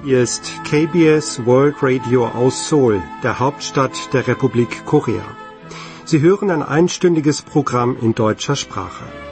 Hier ist KBS World Radio aus Seoul, der Hauptstadt der Republik Korea. Sie hören ein einstündiges Programm in deutscher Sprache.